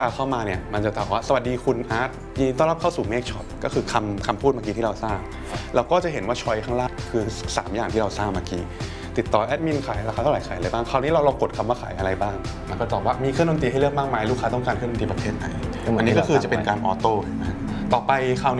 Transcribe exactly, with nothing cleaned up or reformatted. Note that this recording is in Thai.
เข้ามาเนี่ยมันจะตอบว่าสวัสดีคุณอาร์ตยินดีต้อนรับเข้าสู่เมฆช็อปก็คือคำคำพูดเมื่อกี้ที่เราสร้างเราก็จะเห็นว่าชอยข้างล่างคือสามอย่างที่เราสร้างเมื่อกี้ติดต่อแอดมินขายราคาเท่าไหร่ขายอะไรบ้างคราวนี้เราเรากดคำว่าขายอะไรบ้างมันก็ตอบว่ามีเครื่องดนตรีให้เลือกมากมายลูกค้าต้องการเครื่องดนตรีประเภทไหนอันนี้ก็คือจะเป็นการออโต้ต่อไปคราว